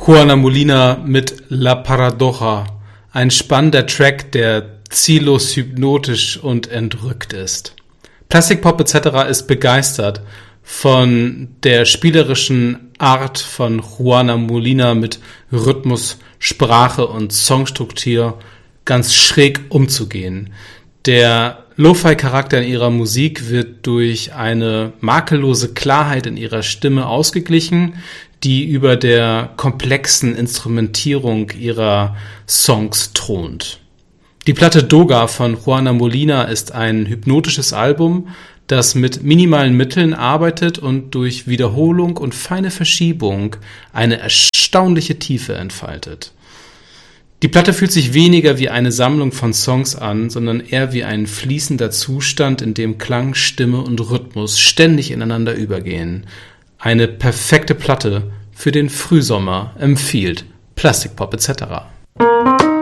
Juana Molina mit La Paradoja, ein spannender Track, der ziellos hypnotisch und entrückt ist. Plastic Pop etc. ist begeistert von der spielerischen Art von Juana Molina mit Rhythmus, Sprache und Songstruktur ganz schräg umzugehen. Der Lo-Fi-Charakter in ihrer Musik wird durch eine makellose Klarheit in ihrer Stimme ausgeglichen, die über der komplexen Instrumentierung ihrer Songs thront. Die Platte Doga von Juana Molina ist ein hypnotisches Album, das mit minimalen Mitteln arbeitet und durch Wiederholung und feine Verschiebung eine erstaunliche Tiefe entfaltet. Die Platte fühlt sich weniger wie eine Sammlung von Songs an, sondern eher wie ein fließender Zustand, in dem Klang, Stimme und Rhythmus ständig ineinander übergehen. Eine perfekte Platte für den Frühsommer empfiehlt Plastic Pop etc.